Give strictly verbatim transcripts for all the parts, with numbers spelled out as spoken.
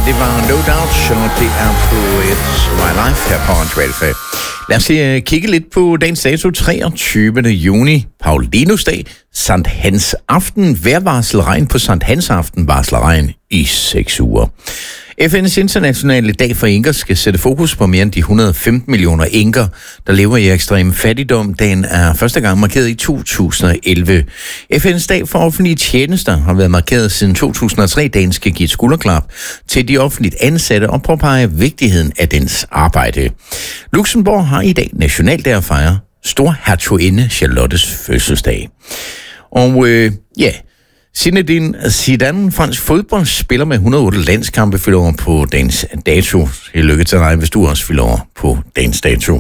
det var No Doubt, og det er på It's My Life her på Radio. Lad os uh, kigge lidt på dagens dato, treogtyvende juni, Paulinusdag, Sankt Hans aften. Hver varsel regn på Sankt Hans aften, varsler regn i seks uger. F N's internationale dag for enker skal sætte fokus på mere end de et hundrede og femten millioner enker, der lever i ekstrem fattigdom. Dagen er første gang markeret i to tusind og elleve. F N's dag for offentlige tjenester har været markeret siden to tusind og tre. Dagen skal give et skulderklap til de offentligt ansatte og påpege vigtigheden af dens arbejde. Luxembourg har i dag nationaldag at fejre storhertuginde Charlottes fødselsdag. Og øh, ja... Zinedine Zidane, fransk fodboldspiller med et hundrede og otte landskampe, fylder over på dagens dato. Lykke til dig, hvis du også fylder over på dagens dato.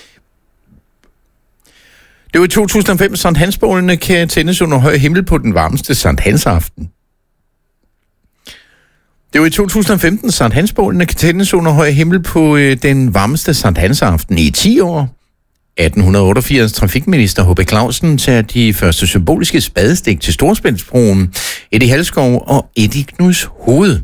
Det var i to tusind og fem, Sankt Hans-bålene kan tændes under høj himmel på den varmeste Sankt Hans-aften. Det var i to tusind og femten, Sankt Hans-bålene kan tændes under høj himmel på øh, den varmeste Sankt Hans-aften i ti år. atten otteogfirs trafikminister H P Clausen tager de første symboliske spadestik til Storebæltsbroen, Eddie Halskov og Eddie Knuds Hoved.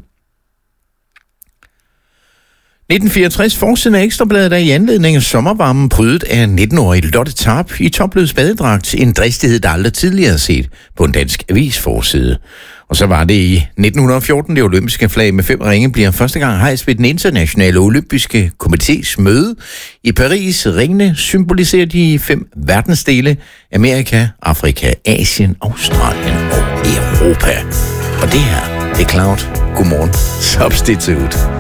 nitten fireogtres forsiden af Ekstrabladet er i anledning af sommervarmen prydet af nitten-årige Lotte Tarp i topløs spadedragt, en dristighed, der aldrig tidligere er set på en dansk avisforside. Og så var det i nitten fjorten, det olympiske flag med fem ringe bliver første gang hejst ved den internationale olympiske komités møde i Paris. Ringene symboliserer de fem verdensdele: Amerika, Afrika, Asien, Australien og Europa. Og det her, det er Cloud. Godmorgen. Substitute.